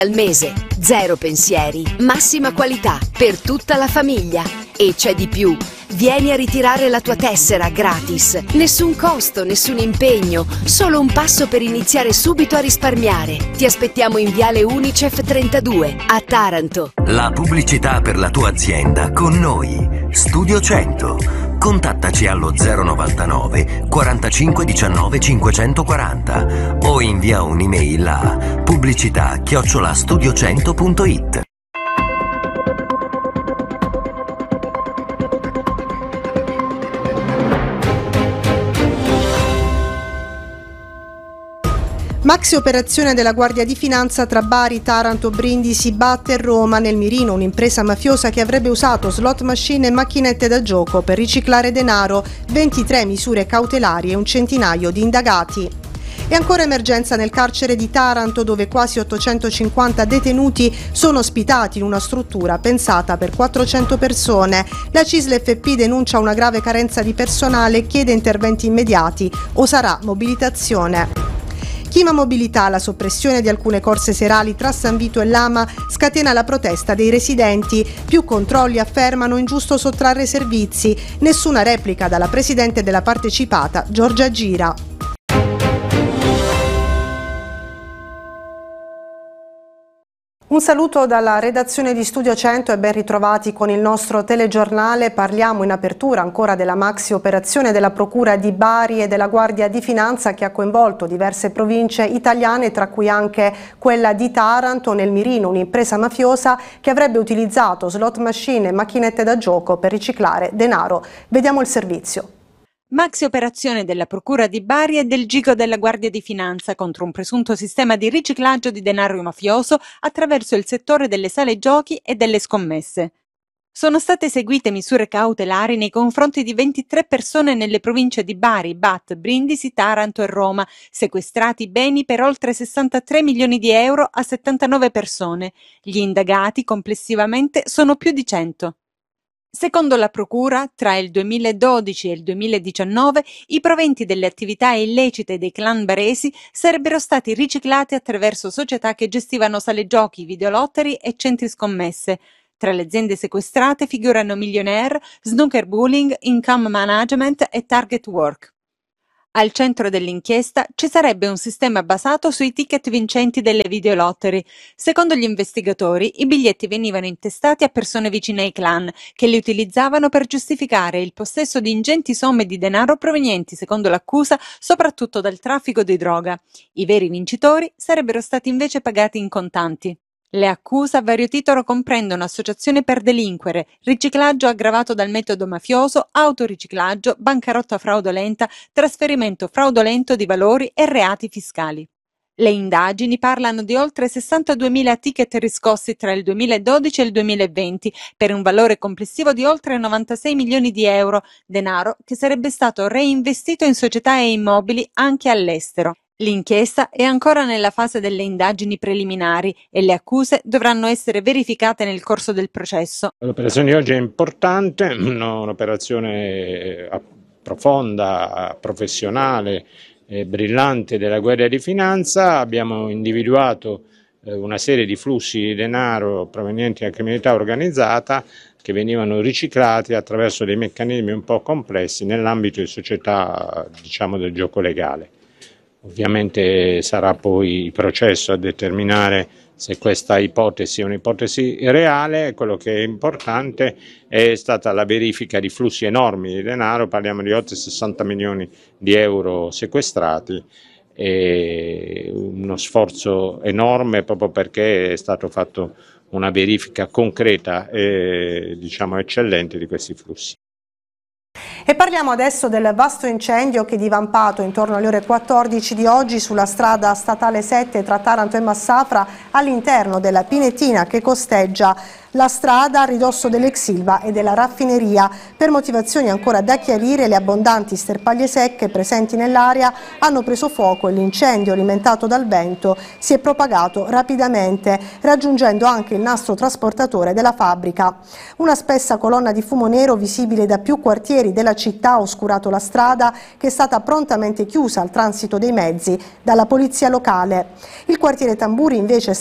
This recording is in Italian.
al mese, zero pensieri, massima qualità per tutta la famiglia. E c'è di più. Vieni a ritirare la tua tessera gratis. Nessun costo, nessun impegno, solo un passo per iniziare subito a risparmiare. Ti aspettiamo in Viale Unicef 32 a Taranto. La pubblicità per la tua azienda con noi. Studio 100. Contattaci allo 099 45 19 540 o invia un'email a pubblicità@studio100.it. Maxi operazione della Guardia di Finanza tra Bari, Taranto, Brindisi, Batte e Roma. Nel mirino un'impresa mafiosa che avrebbe usato slot machine e macchinette da gioco per riciclare denaro, 23 misure cautelari e un centinaio di indagati. E ancora emergenza nel carcere di Taranto, dove quasi 850 detenuti sono ospitati in una struttura pensata per 400 persone. La CISL FP denuncia una grave carenza di personale e chiede interventi immediati o sarà mobilitazione. Chima Mobilità, la soppressione di alcune corse serali tra San Vito e Lama scatena la protesta dei residenti. Più controlli, affermano, ingiusto sottrarre servizi. Nessuna replica dalla presidente della partecipata, Giorgia Gira. Un saluto dalla redazione di Studio 100 e ben ritrovati con il nostro telegiornale. Parliamo in apertura ancora della maxi operazione della Procura di Bari e della Guardia di Finanza che ha coinvolto diverse province italiane, tra cui anche quella di Taranto. Nel mirino un'impresa mafiosa che avrebbe utilizzato slot machine e macchinette da gioco per riciclare denaro. Vediamo il servizio. Maxi operazione della Procura di Bari e del GIGO della Guardia di Finanza contro un presunto sistema di riciclaggio di denaro mafioso attraverso il settore delle sale giochi e delle scommesse. Sono state eseguite misure cautelari nei confronti di 23 persone nelle province di Bari, Batte, Brindisi, Taranto e Roma, sequestrati beni per oltre 63 milioni di euro a 79 persone. Gli indagati complessivamente sono più di 100. Secondo la Procura, tra il 2012 e il 2019 i proventi delle attività illecite dei clan baresi sarebbero stati riciclati attraverso società che gestivano sale giochi, videolotteri e centri scommesse. Tra le aziende sequestrate figurano Millionaire, Snooker Bowling, Income Management e Target Work. Al centro dell'inchiesta ci sarebbe un sistema basato sui ticket vincenti delle videolottery. Secondo gli investigatori, i biglietti venivano intestati a persone vicine ai clan, che li utilizzavano per giustificare il possesso di ingenti somme di denaro provenienti, secondo l'accusa, soprattutto dal traffico di droga. I veri vincitori sarebbero stati invece pagati in contanti. Le accuse a vario titolo comprendono associazione per delinquere, riciclaggio aggravato dal metodo mafioso, autoriciclaggio, bancarotta fraudolenta, trasferimento fraudolento di valori e reati fiscali. Le indagini parlano di oltre 62.000 ticket riscossi tra il 2012 e il 2020 per un valore complessivo di oltre 96 milioni di euro, denaro che sarebbe stato reinvestito in società e immobili anche all'estero. L'inchiesta è ancora nella fase delle indagini preliminari e le accuse dovranno essere verificate nel corso del processo. L'operazione di oggi è importante, un'operazione profonda, professionale, brillante della Guardia di Finanza. Abbiamo individuato una serie di flussi di denaro provenienti dalla criminalità organizzata che venivano riciclati attraverso dei meccanismi un po' complessi nell'ambito di società, diciamo, del gioco legale. Ovviamente sarà poi il processo a determinare se questa ipotesi è un'ipotesi reale. Quello che è importante è stata la verifica di flussi enormi di denaro, parliamo di oltre 60 milioni di euro sequestrati, e uno sforzo enorme proprio perché è stato fatto una verifica concreta e diciamo eccellente di questi flussi. E parliamo adesso del vasto incendio che è divampato intorno alle ore 14 di oggi sulla strada statale 7 tra Taranto e Massafra all'interno della pinettina che costeggia la strada a ridosso dell'ex Ilva e della raffineria. Per motivazioni ancora da chiarire, le abbondanti sterpaglie secche presenti nell'area hanno preso fuoco e l'incendio, alimentato dal vento, si è propagato rapidamente, raggiungendo anche il nastro trasportatore della fabbrica. Una spessa colonna di fumo nero visibile da più quartieri della città ha oscurato la strada, che è stata prontamente chiusa al transito dei mezzi dalla polizia locale. Il quartiere Tamburi invece